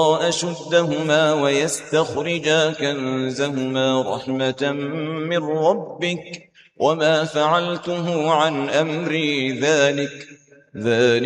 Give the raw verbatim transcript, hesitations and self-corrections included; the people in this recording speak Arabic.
أشدهما ويستخرجا كنزهما رحمة من ربك وما فعلته عن أمري ذلك ذلك